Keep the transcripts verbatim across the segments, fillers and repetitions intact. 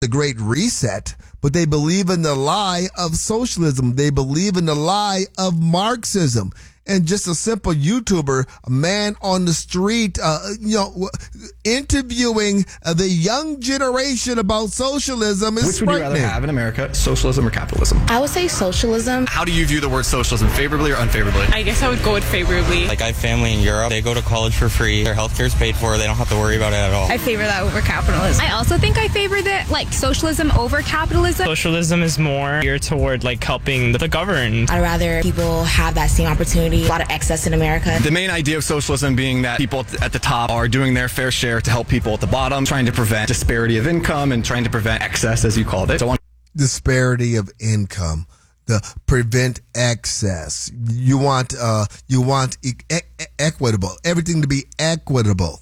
Great Reset, but they believe in the lie of socialism. They believe in the lie of Marxism. And just a simple YouTuber, a man on the street, uh, you know, interviewing uh, the young generation about socialism is Which would you rather have in America, socialism or capitalism? I would say socialism. How do you view the word socialism, favorably or unfavorably? I guess I would go with favorably. Like, I have family in Europe. They go to college for free. Their healthcare is paid for. They don't have to worry about it at all. I favor that over capitalism. I also think I favor that, like, socialism over capitalism. Socialism is more geared toward, like, helping the governed. I'd rather people have that same opportunity. A lot of excess in America. The main idea of socialism being that people at the top are doing their fair share to help people at the bottom, trying to prevent disparity of income and trying to prevent excess, as you called it. So on- disparity of income, the prevent excess. You want uh, you want e- e- equitable, everything to be equitable.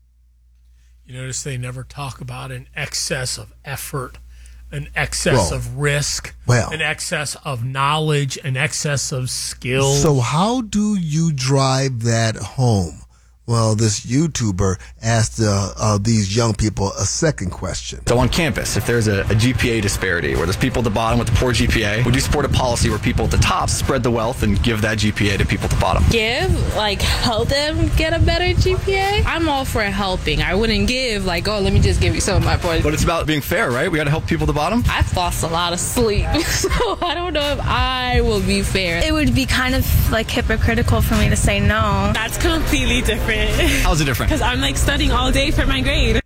You notice they never talk about an excess of effort, an excess well, of risk, well, an excess of knowledge, an excess of skill. So how do you drive that home? Well, this YouTuber asked uh, uh, these young people a second question. So on campus, if there's a, a G P A disparity where there's people at the bottom with a poor G P A, would you support a policy where people at the top spread the wealth and give that G P A to people at the bottom? Give, like, help them get a better G P A. I'm all for helping. I wouldn't give, like, oh, let me just give you some of my points. But it's about being fair, right? We got to help people at the bottom. I've lost a lot of sleep, so I don't know if I will be fair. It would be kind of, like, hypocritical for me to say no. That's completely different. How's it different? Because I'm, like, studying all day for my grade.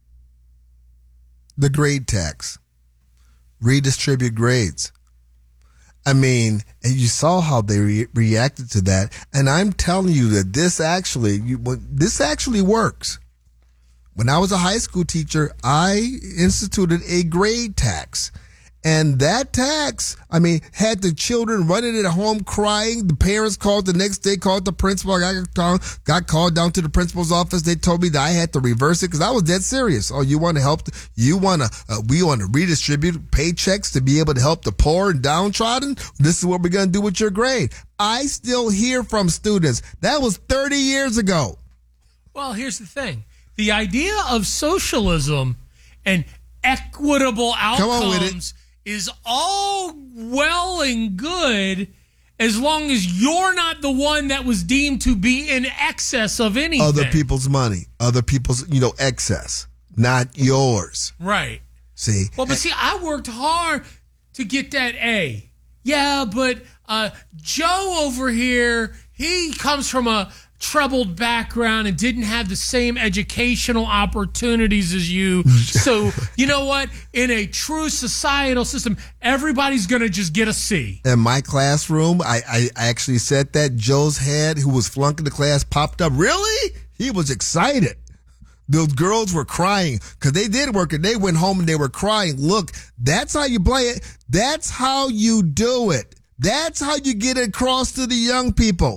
The grade tax. Redistribute grades. I mean, and you saw how they re- reacted to that. And I'm telling you that this actually, you, this actually works. When I was a high school teacher, I instituted a grade tax. And that tax, I mean, had the children running at home crying. The parents called the next day, called the principal. I got, got called down to the principal's office. They told me that I had to reverse it because I was dead serious. Oh, you want to help? You want to, uh, we want to redistribute paychecks to be able to help the poor and downtrodden? This is what we're going to do with your grade. I still hear from students. That was thirty years ago. Well, here's the thing. The idea of socialism and equitable outcomes is all well and good as long as you're not the one that was deemed to be in excess of anything. Other people's money, other people's, you know, excess, not yours. Right. See? Well, but see, I worked hard to get that A. Yeah, but uh, Joe over here, he comes from a troubled background and didn't have the same educational opportunities as you. So, you know what? In a true societal system, everybody's going to just get a C. In my classroom, I, I actually said that Joe's head, who was flunking the class, popped up. Really? He was excited. Those girls were crying because they did work and they went home and they were crying. Look, that's how you play it. That's how you do it. That's how you get it across to the young people.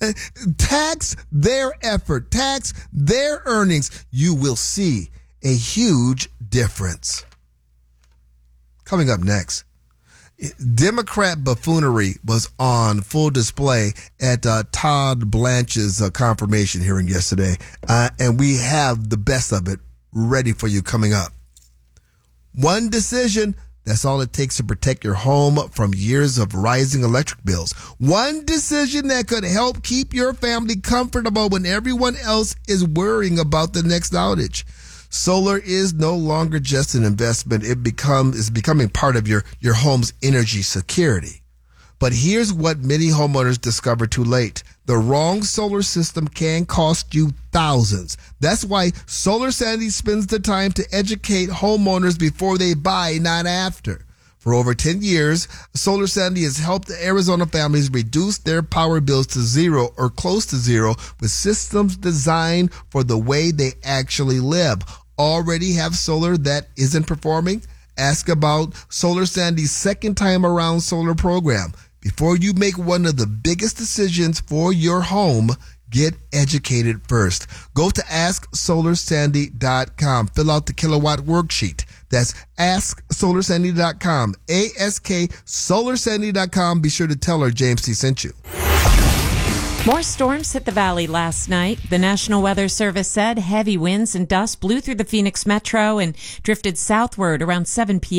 Tax their effort, tax their earnings. You will see a huge difference. Coming up next, Democrat buffoonery was on full display at uh, Todd Blanche's uh, confirmation hearing yesterday, uh, and we have the best of it ready for you coming up. One decision. That's all it takes to protect your home from years of rising electric bills. One decision that could help keep your family comfortable when everyone else is worrying about the next outage. Solar is no longer just an investment. It become, is becoming part of your, your home's energy security. But here's what many homeowners discover too late. The wrong solar system can cost you thousands. That's why Solar Sanity spends the time to educate homeowners before they buy, not after. For over ten years, Solar Sanity has helped Arizona families reduce their power bills to zero or close to zero with systems designed for the way they actually live. Already have solar that isn't performing? Ask about Solar Sanity's second time around solar program. Before you make one of the biggest decisions for your home, get educated first. Go to ask solar sandy dot com. Fill out the kilowatt worksheet. That's ask solar sandy dot com. A S K solar sandy dot com. Be sure to tell her James T sent you. More storms hit the valley last night. The National Weather Service said heavy winds and dust blew through the Phoenix metro and drifted southward around seven p.m.